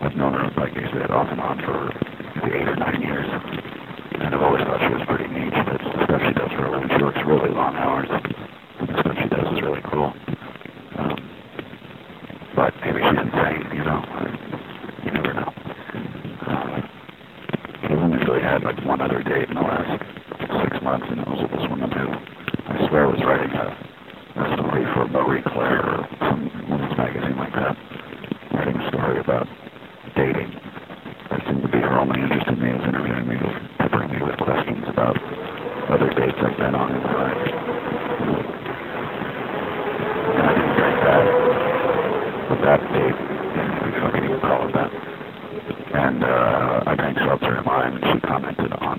I've known her, like I said, off and on for maybe 8 or 9 years. And I've always thought she was pretty neat. The stuff she does for a living, she works really long hours. The stuff she does is really cool. But maybe she's insane, you know? You never know. I've only really had like one other date in the last 6 months, and it was with this woman who I swear was writing a story for Marie Claire or some women's magazine like that, writing a story about dating. That seemed to be her only interest in me, was interviewing me, peppering me with questions about other dates I've been on in my life. And I didn't drink that. But that date, if I can even call it that. And I drank seltzer in mine, and she commented on